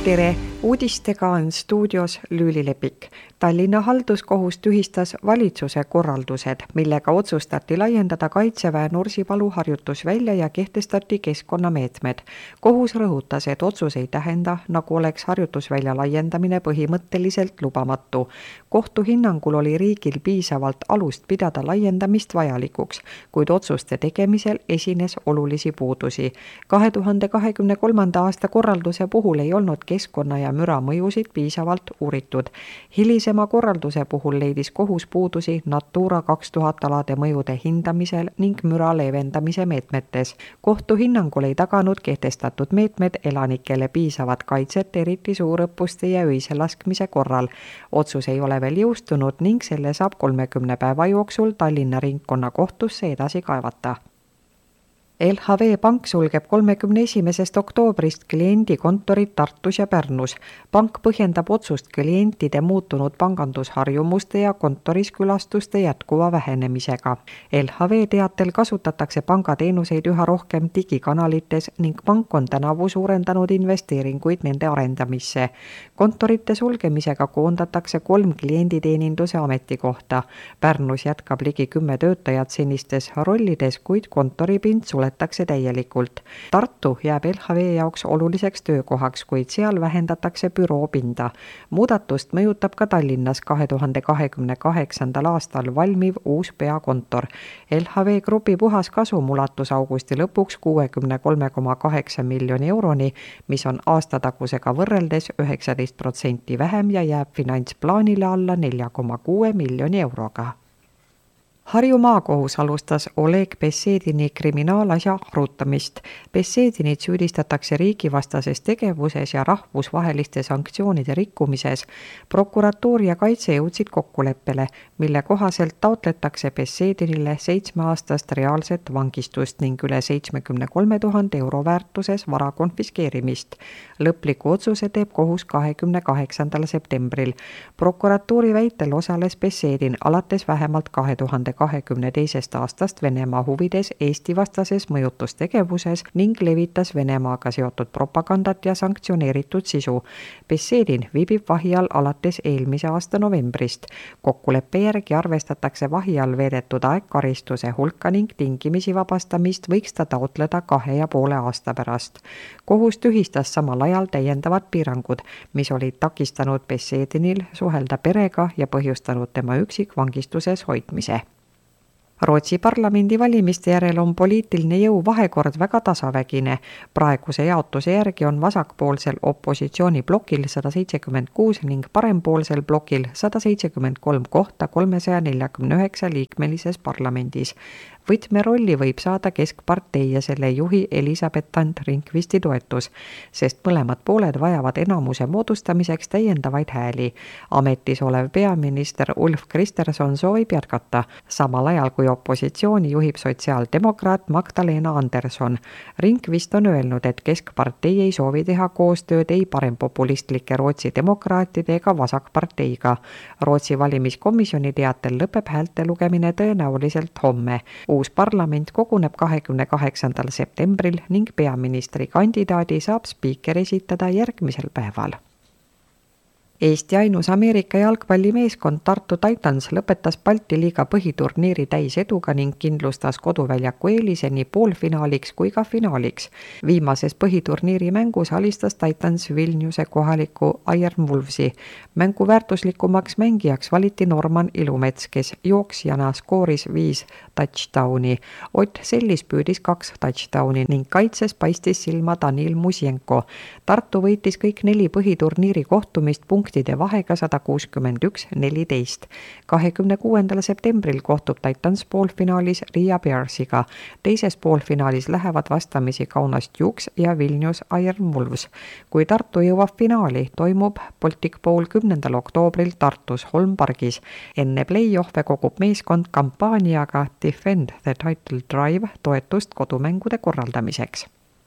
Tere! Uudistega on stuudios Lüüli Lepik. Tallinna halduskohus tühistas valitsuse korraldused, millega otsustati laiendada Kaitseväe Nursipalu harjutusvälja ja kehtestati keskkonnameetmed. Kohus rõhutas, et otsus ei tähenda, nagu oleks harjutusvälja laiendamine põhimõtteliselt lubamatu. Kohtu hinnangul oli riigil piisavalt alust pidada laiendamist vajalikuks, kuid otsuste tegemisel esines olulisi puudusi. 2023. aasta korralduse puhul ei olnud keskkonna ja müra mõjusid piisavalt uuritud. Hilisema korralduse puhul leidis kohus puudusi Natura 2000 alade mõjude hindamisel ning müra leevendamise meetmetes. Kohtu hinnangul ei taganud kehtestatud meetmed elanikele piisavat kaitset, eriti suurõppuste ja öise laskmise korral. Otsus ei ole veel jõustunud ning selle saab 30 päeva jooksul Tallinna ringkonnakohtusse edasi kaevata. LHV Pank sulgeb 31. oktoobrist kliendikontorid Tartus ja Pärnus. Pank põhjendab otsust klientide muutunud pangandusharjumuste ja kontoriskülastuste jätkuva vähenemisega. LHV teatel kasutatakse pangateenuseid üha rohkem digikanalites ning pank on tänavu suurendanud investeeringuid nende arendamisse. Kontorite sulgemisega koondatakse 3 klienditeeninduse ametikohta. Pärnus jätkab ligi 10 töötajat senistes rollides, kuid kontoripind suletakse täielikult. Tartu jääb LHV jaoks oluliseks töökohaks, kuid seal vähendatakse büroopinda. Muudatust mõjutab ka Tallinnas 2028. aastal valmiv uus peakontor. LHV grupi puhaskasum ulatus augusti lõpuks 63,8 miljoni euroni, mis on aastatagusega võrreldes 19% vähem ja jääb finantsplaanile alla 4,6 miljoni euroga. Harju maakohus alustas Oleg Besedini kriminaalasja arutamist. Besedinit süüdistatakse riigivastases tegevuses ja rahvusvaheliste sanktsioonide rikkumises. Prokuratuur ja kaitse jõudsid kokkuleppele, mille kohaselt taotletakse Besedinile 7-aastast reaalset vangistust ning üle 73 000 euro väärtuses vara konfiskeerimist. Lõpliku otsuse teeb kohus 28. septembril. Prokuratuuri väitel osales Besedin alates vähemalt 2022. aastast Venemaa huvides Eesti-vastases mõjutustegevuses ning levitas Venemaaga seotud propagandat ja sanktsioneeritud sisu. Besedin viibib vahi all alates eelmise aasta novembrist. Kokkuleppe järgi arvestatakse vahi all veedetud aeg karistuse hulka ning tingimisi vabastamist võiks ta taotleda 2,5 aasta pärast. Kohus tühistas samal ajal täiendavad piirangud, mis olid takistanud Besedinil suhelda perega ja põhjustanud tema üksikvangistuses hoidmise. Rootsi parlamendivalimiste järel on poliitiline jõu vahekord väga tasavägine. Praeguse jaotuse järgi on vasakpoolsel opositsiooniblokil 176 ning parempoolsel blokil 173 kohta 349 liikmelises parlamendis. Võtmerolli võib saada Keskpartei ja selle juhi Elisabeth Rindqvisti toetus, sest mõlemad pooled vajavad enamuse moodustamiseks täiendavaid hääli. Ametis olev peaminister Ulf Kristersson soovib jätkata, samal ajal kui opositsiooni juhib sotsiaaldemokraat Magdalena Andersson. Rindqvist on öelnud, et Keskpartei ei soovi teha koostööd ei parempopulistlike Rootsi demokraatide ega vasakparteiga. Rootsi valimiskomisjoni teatel lõpeb häälte lugemine tõenäoliselt homme. Uus parlament koguneb 28. septembril ning peaministri kandidaadi saab spiiker esitada järgmisel päeval. Eesti ainus Ameerika jalgpallimeeskond Tartu Titans lõpetas Balti liiga põhiturniiri täiseduga ning kindlustas koduväljaku eelise nii poolfinaaliks kui ka finaaliks. Viimases põhiturniiri mängus alistas Titans Vilniuse kohaliku Iron Wolvesi. Mängu väärtuslikumaks mängijaks valiti Norman Ilumets, kes jooksjana skooris 5 touchdowni. Ott Sellis püüdis 2 touchdowni ning kaitses paistis silma Danil Musjenko. Tartu võitis kõik 4 põhiturniiri kohtumist punktide vahega 161-14. 26. septembril kohtub Titans poolfinaalis Riia Bearsiga. Teises poolfinaalis lähevad vastamisi Kaunas Dukes ja Vilnius Iron Wolves. Kui Tartu jõuab finaali, toimub Baltic Bowl 10. oktoobril Tartus Holmpargis. Enne play-off'e kogub meeskond kampaaniaga Defend the Title Drive toetust kodumängude korraldamiseks.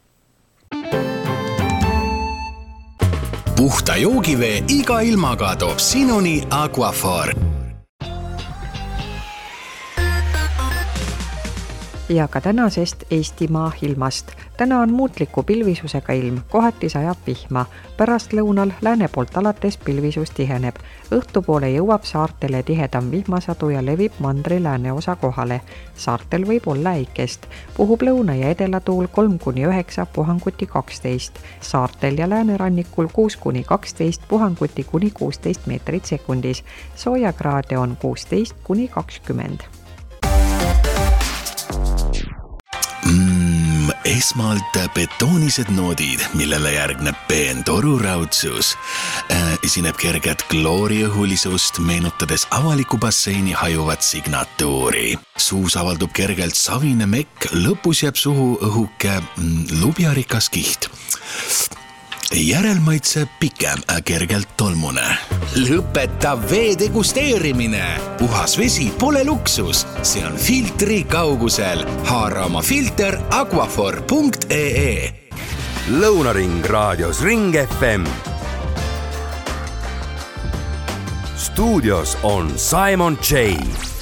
Puhta joogivee iga ilmaga toob sinuni Aquaphor. ja ka tänasest Eestimaa ilmast. Täna on muutliku pilvisusega ilm, kohati sajab vihma. Pärastlõunal lääne poolt alates pilvisus tiheneb. Õhtupoole jõuab saartele tihedam vihmasadu ja levib mandri lääneosa kohale. Saartel võib olla äikest. Puhub lõuna- ja edelatuul 3-9, puhanguti 12. Saartel ja läänerannikul 6-12, puhanguti kuni 16 meetrit sekundis. Soojakraade on 16-20. Esmalt betoonised noodid, millele järgneb peen toruraudsus. Esineb kerget klooriõhulisust, meenutades avaliku basseini hajuvat signatuuri. Suus avaldub kergelt savine mekk, lõpus jääb suhu õhuke lubjarikas kiht. Järelmaitse pikem, kergelt tolmune. Lõpeta vee degusteerimine. Puhas vesi pole luksus, see on filtri kaugusel. Haara oma filter aquafor.ee. Lõunaring raadios Ring FM. Stuudios on Simon J.